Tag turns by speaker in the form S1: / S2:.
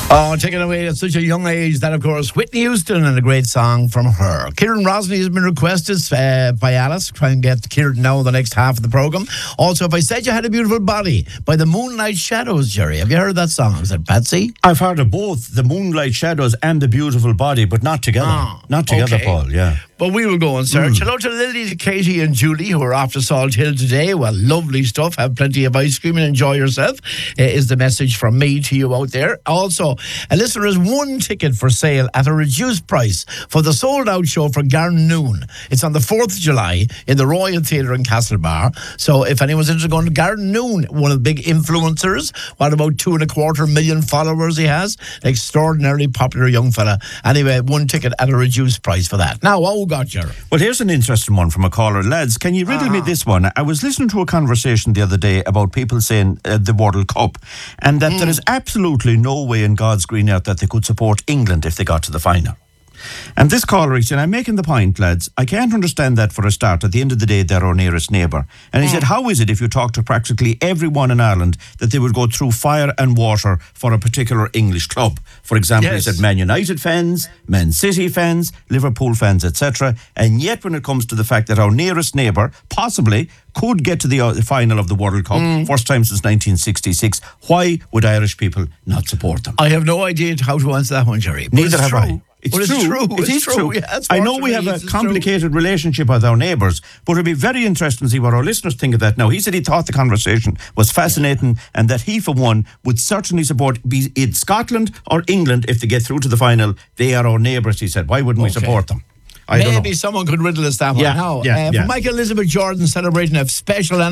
S1: Oh, taken away at such a young age. That, of course, Whitney Houston and a great song from her. Kieran Rosny has been requested by Alice. Try and get Kieran now in the next half of the programme. Also, If I Said You Had a Beautiful Body by the Moonlight Shadows, Jerry. Have you heard that song? Is that Patsy?
S2: I've heard of both the Moonlight Shadows and the Beautiful Body, but not together. Not together,
S1: okay.
S2: Paul, yeah.
S1: But we will go and search. Hello to Lily, to Katie and Julie, who are off to Salt Hill today. Well, lovely stuff. Have plenty of ice cream and enjoy yourself, is the message from me to you out there. Also, a listener has one ticket for sale at a reduced price for the sold-out show for Garnoon. It's on the 4th of July in the Royal Theatre in Castlebar. So if anyone's interested in going to Garnoon, one of the big influencers, what about 2.25 million followers he has? Extraordinarily popular young fella. Anyway, one ticket at a reduced price for that. Now, what we got, Jerry?
S2: Well, here's an interesting one from a caller. Lads, can you riddle me this one? I was listening to a conversation the other day about people saying the World Cup, and that there is absolutely no way in God's green earth that they could support England if they got to the final. And this caller is saying, I'm making the point, lads, I can't understand that for a start. At the end of the day, they're our nearest neighbour. And he said, how is it if you talk to practically everyone in Ireland that they would go through fire and water for a particular English club? For example, he said Man United fans, Man City fans, Liverpool fans, etc. And yet when it comes to the fact that our nearest neighbour possibly could get to the final of the World Cup, first time since 1966, why would Irish people not support them?
S1: I have no idea how to answer that one, Jerry.
S2: Neither have I.
S1: It's true.
S2: It is true.
S1: Yeah,
S2: I know we have a complicated relationship with our neighbours, but it'd be very interesting to see what our listeners think of that now. He said he thought the conversation was fascinating and that he, for one, would certainly support, be it Scotland or England, if they get through to the final. They are our neighbours, he said. Why wouldn't we support them?
S1: Maybe someone could riddle us that one.
S2: For
S1: Michael Elizabeth Jordan celebrating a special